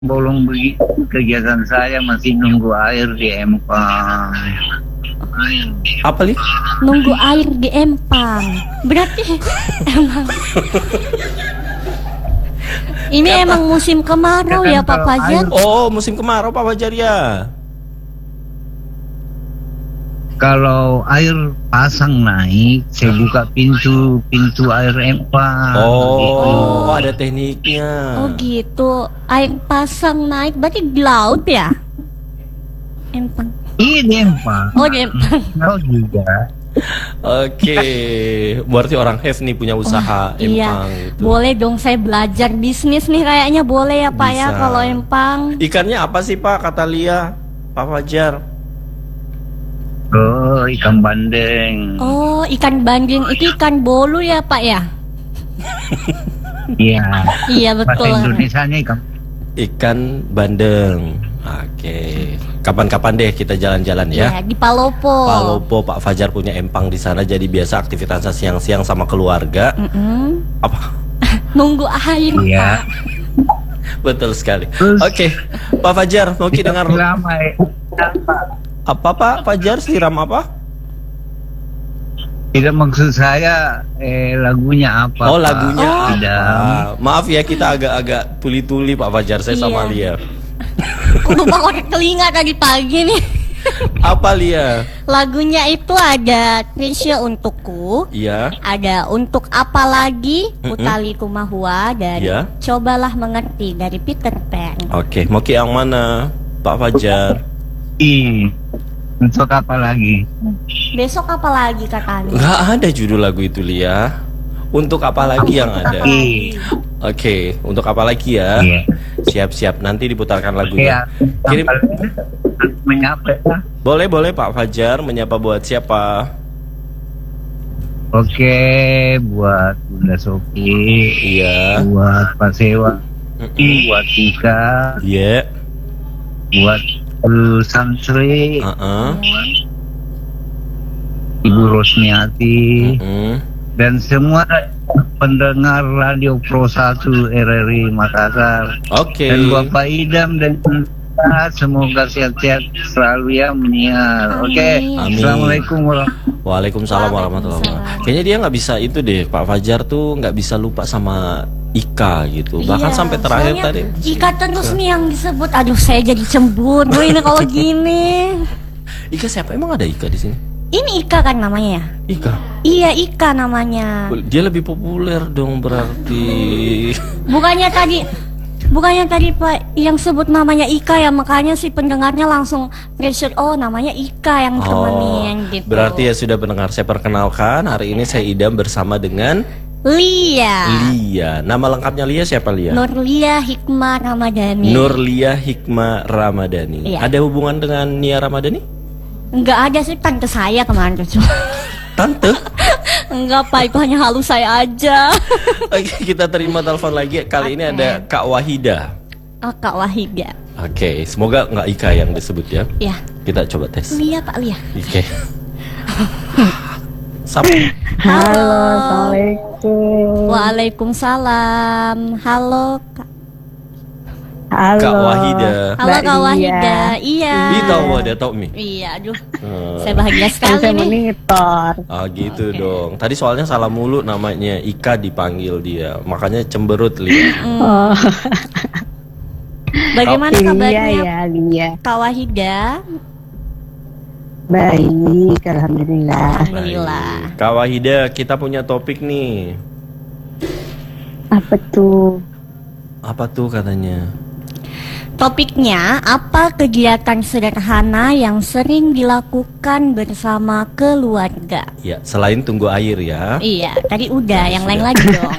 bolong begitu kegiatan saya masih nunggu air di empang. Apa li? Nunggu air di empang. Berarti emang ini emang musim kemarau ya Pak Fajar? Oh, musim kemarau Pak Fajar ya. Kalau air pasang naik, saya buka pintu air empang. Oh, ada tekniknya. Oh gitu. Air pasang naik berarti di laut ya? Empang. Iya di empang. Oh di empang. Tahu juga. Oke, berarti orang have nih punya usaha empang Iya. gitu. Boleh dong saya belajar bisnis nih kayaknya boleh ya Pak ya Bisa. kalau empang. Ikannya apa sih Pak kata Lia? Pak Fajar. Oh, ikan bandeng. Oh, ikan bandeng itu ikan bolu ya Pak ya? Iya. Iya Bahasa betul. Indonesianya ikan. Ikan bandeng. Oke. Kapan-kapan deh kita jalan-jalan ya. Iya, di Palopo. Palopo Pak Fajar punya empang di sana, jadi biasa aktivitasnya siang-siang sama keluarga. Apa? Nunggu air Iya. Pak. Betul sekali. Terus- Oke, Pak Fajar mau kita dengar lama ya. apa Pak Fajar siram apa? Tidak maksud saya lagunya apa? Oh Pak? lagunya Tidak. apa? Maaf ya kita agak-agak tuli-tuli Pak Fajar, saya sama Iya. Lia. Aku lupa korek telinga tadi pagi nih. Apa Lia? Lagunya itu ada Treasure Untukku, Iya. ada Untuk Apa Lagi, Utali Kumahua, dan Iya. Cobalah Mengerti dari Peter Pan. Oke, mau ke yang mana Pak Fajar? Untuk apa lagi? Besok apa lagi katanya? Nggak ada judul lagu itu Lia. Untuk apa lagi yang ada? Oke, untuk apa lagi ya? Iya. Siap-siap, nanti diputarkan Iya. lagunya. Kirim. Menyapa ya. Boleh Pak Fajar menyapa buat siapa? Oke, buat Bunda Sofi, Iya. buat Pak Sewa, buat Tika, Iya. buat Bu Santri, Heeh. Ibu Rosmiati, dan semua pendengar Radio Pro 1 RRI Makassar. Oke. Dan Bapak Idam dan semoga sehat-sehat selalu ya menyiar. Oke. Amin. Assalamualaikum warahmatullahi Waalaikumsalam warahmatullahi wabarakatuh. Kayaknya dia nggak bisa itu deh, Pak Fajar tuh nggak bisa lupa sama Ika gitu. Bahkan Iya, sampai terakhir soalnya tadi. Ika terus nih yang disebut. Aduh saya jadi cemburu ini kalau gini. Ika siapa? Emang ada Ika di sini? Ini Ika kan namanya ya? Ika. Iya Ika namanya. Dia lebih populer dong berarti. Bukannya tadi Pak yang sebut namanya Ika ya, makanya si pendengarnya langsung pressure, oh namanya Ika yang temenin gitu. Berarti ya sudah mendengar, saya perkenalkan. Hari ini saya Idam bersama dengan Lia. Lia. Nama lengkapnya Lia siapa Lia? Nurlia Hikmah Ramadhani. Nurlia Hikmah Ramadhani. Iya. Ada hubungan dengan Nia Ramadhani? Enggak ada sih, tante saya kemarin tuh. Tante? Enggak Pak, itu hanya halus saya aja. Oke, kita terima telepon lagi. Kali ini ada Kak Wahida. Oh, Kak Wahida. Oke, semoga nggak Ika yang disebut ya. Ya. Kita coba tes. Lia Pak Lia. Oke. Sap. Halo. Assalamualaikum. Waalaikumsalam. Halo Kak. Halo. Kak Wahida. Halo Mbak Kak Lia. Wahida. Iya. Ih, tahu ada tahu mi. Iya, aduh. Saya bahagia Kan sekali saya nih. monitor. Ah gitu dong. Tadi soalnya salah mulu namanya Ika dipanggil dia. Makanya cemberut Lia. Oh, Bagaimana iya kabarnya ya, Lia. Kak Wahida? Baik, alhamdulillah. Alhamdulillah. Baik. Kak Wahida, kita punya topik nih. Apa tuh? Apa tuh katanya? Topiknya, apa kegiatan sederhana yang sering dilakukan bersama keluarga? Ya, selain tunggu air ya. Iya, tadi udah, yang lain sudah. lagi dong.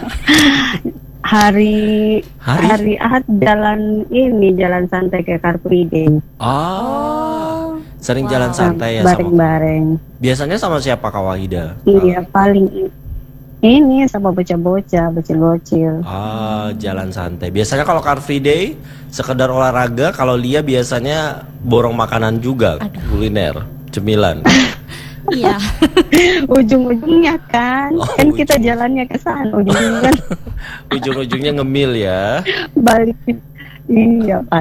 Hari Ahad jalan santai ke Car Free Day. Ah. Sering Wow. jalan santai ya sama. Bareng-bareng. Biasanya sama siapa Kak Wahida? Iya, paling ini sama bocah-bocah, bocil-bocil. Jalan santai. Biasanya kalau Car Free Day sekedar olahraga, kalau Lia biasanya borong makanan juga, kuliner, cemilan. Iya. Ujung-ujungnya kan, Oh, kan kita ujung. jalannya ke sana, ujung-ujungnya kan Ujung-ujungnya ngemil ya. balik Iya Pak.